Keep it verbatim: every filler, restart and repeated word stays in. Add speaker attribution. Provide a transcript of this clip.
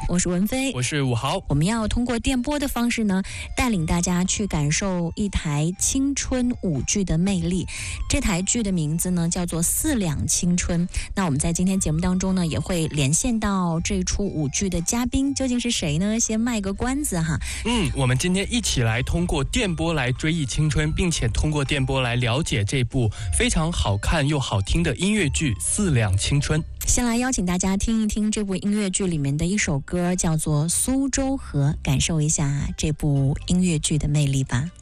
Speaker 1: 我是文飞，
Speaker 2: 我是武豪。
Speaker 1: 我们要通过电波的方式呢，带领大家去感受一台青春舞剧的魅力。这台剧的名字呢叫做《四两青春》。那我们在今天节目当中呢，也会连线到这出舞剧的嘉宾，究竟是谁呢？先卖个关子哈。
Speaker 2: 嗯，我们今天一起来通过电波来追忆青春，并且通过电波来了解这部非常好看又好听的音乐剧《四两青春》。
Speaker 1: 先来邀请大家听一听这部音乐剧里面的一首歌，叫做《苏州河》，感受一下这部音乐剧的魅力吧。